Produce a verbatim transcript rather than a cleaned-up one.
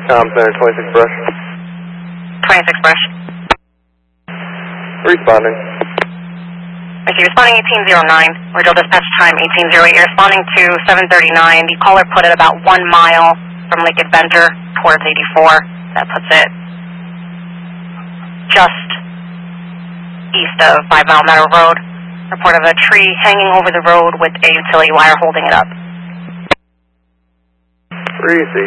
Com Center, twenty-six Brush. twenty-six Brush. Responding. I see, responding eighteen oh nine. Original dispatch time eighteen oh eight. You're responding to seven thirty-nine. The caller put it about one mile from Lake Adventure towards eighty-four. That puts it just east of Five Mile Meadow Road. Report of a tree hanging over the road with a utility wire holding it up. Three,